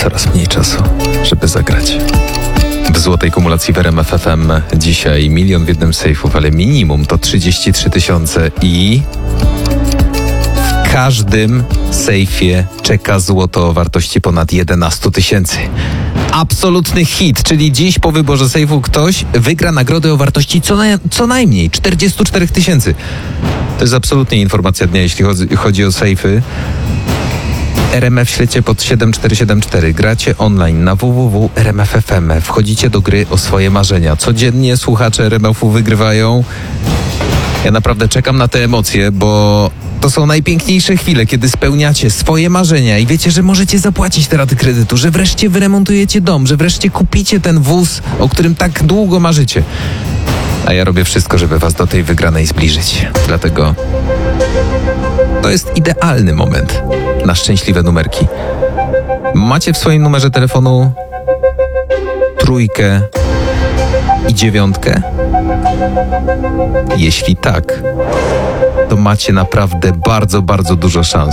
coraz mniej czasu, żeby zagrać. W złotej kumulacji w RMF FM dzisiaj 1 000 000 w jednym sejfów, ale minimum to 33 000 i w każdym sejfie czeka złoto o wartości ponad 11 000. Absolutny hit, czyli dziś po wyborze sejfu ktoś wygra nagrodę o wartości co najmniej 44 000. To jest absolutnie informacja dnia, jeśli chodzi o sejfy. RMF śledźcie pod 7474. Gracie online na www.rmf.fm. Wchodzicie do gry o swoje marzenia. Codziennie słuchacze RMF-u wygrywają. Ja naprawdę czekam na te emocje, bo to są najpiękniejsze chwile, kiedy spełniacie swoje marzenia i wiecie, że możecie zapłacić te raty kredytu, że wreszcie wyremontujecie dom, że wreszcie kupicie ten wóz, o którym tak długo marzycie. A ja robię wszystko, żeby was do tej wygranej zbliżyć. Dlatego to jest idealny moment na szczęśliwe numerki. Macie w swoim numerze telefonu 3 i 9? Jeśli tak, to macie naprawdę bardzo, bardzo dużo szans.